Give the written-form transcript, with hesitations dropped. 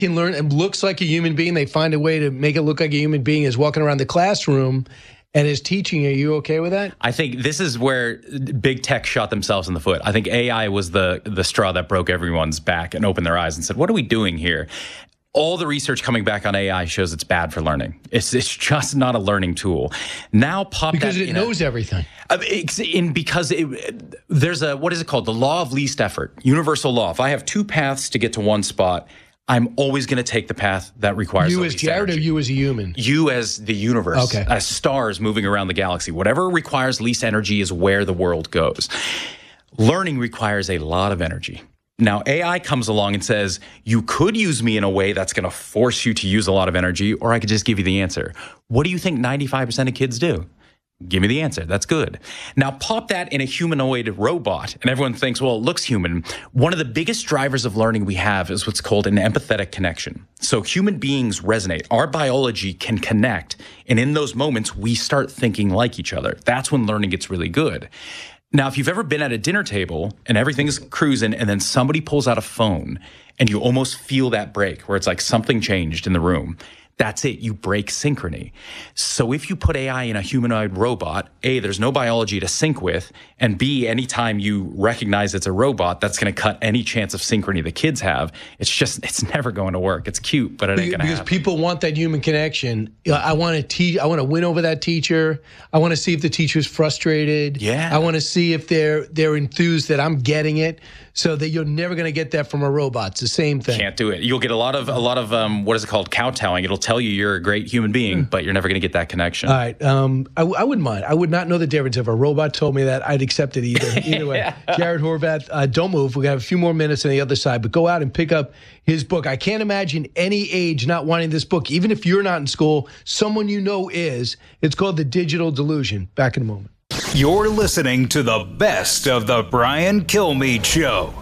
can learn and looks like a human being. They find a way to make it look like a human being is walking around the classroom and is teaching. Are you okay with that? I think this is where big tech shot themselves in the foot. I think AI was the straw that broke everyone's back and opened their eyes and said, what are we doing here? All the research coming back on AI shows it's bad for learning. It's just not a learning tool. Now because it knows everything. Because there's what is it called? The law of least effort, universal law. If I have two paths to get to one spot, I'm always going to take the path that requires you as Jared energy. Or you as a human? You as the universe, as stars moving around the galaxy. Whatever requires least energy is where the world goes. Learning requires a lot of energy. Now, AI comes along and says, you could use me in a way that's going to force you to use a lot of energy, or I could just give you the answer. What do you think 95% of kids do? Give me the answer. That's good. Now, pop that in a humanoid robot, and everyone thinks, well, it looks human. One of the biggest drivers of learning we have is what's called an empathetic connection. So human beings resonate. Our biology can connect, and in those moments, we start thinking like each other. That's when learning gets really good. Now, if you've ever been at a dinner table and everything's cruising, and then somebody pulls out a phone, and you almost feel that break where it's like something changed in the room, that's it. You break synchrony. So if you put AI in a humanoid robot, A, there's no biology to sync with, and B, anytime you recognize it's a robot, that's going to cut any chance of synchrony the kids have. It's never going to work. It's cute, but it ain't going to happen. Because people want that human connection. I want to teach. I want to win over that teacher. I want to see if the teacher's frustrated. Yeah. I want to see if they're enthused that I'm getting it. So that you're never going to get that from a robot. It's the same thing. Can't do it. You'll get a lot of what is it called? Kowtowing. It'll tell you you're a great human being, but you're never going to get that connection. All right. I wouldn't mind. I would not know the difference. If a robot told me that, I'd accept it either way. Yeah. Jared Horvath, don't move. We got a few more minutes on the other side, but go out and pick up his book. I can't imagine any age not wanting this book. Even if you're not in school, someone you know is. It's called The Digital Delusion. Back in a moment. You're listening to the best of the Brian Kilmeade Show.